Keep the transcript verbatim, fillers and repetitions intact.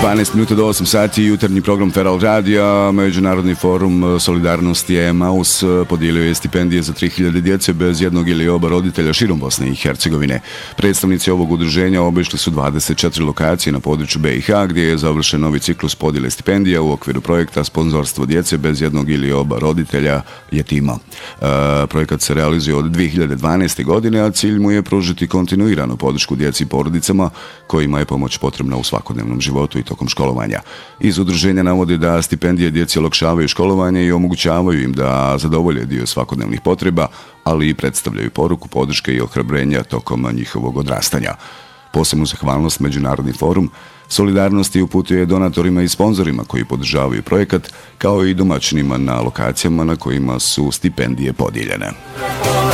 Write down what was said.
dvanaest minuta do osam sati, jutarnji program Feral Radija. Međunarodni forum Solidarnosti Emaus podijelio je stipendije za tri hiljade djece bez jednog ili oba roditelja širom Bosne i Hercegovine. Predstavnici ovog udruženja obišli su dvadeset četiri lokacije na području B i H gdje je završen novi ciklus podjele stipendija u okviru projekta Sponzorstvo djece bez jednog ili oba roditelja jetima. E, projekat se realizuje od dvije hiljade dvanaeste. godine, a cilj mu je pružiti kontinuiranu podršku djeci i porodicama kojima je pomoć potrebna u svakodnevnom životu i tokom školovanja. Iz udruženja navode da stipendije djeci olakšavaju školovanje i omogućavaju im da zadovolje dio svakodnevnih potreba, ali i predstavljaju poruku podrške i ohrabrenja tokom njihovog odrastanja. Posebnu zahvalnost Međunarodni forum Solidarnosti uputuje donatorima i sponzorima koji podržavaju projekat, kao i domaćinima na lokacijama na kojima su stipendije podijeljene.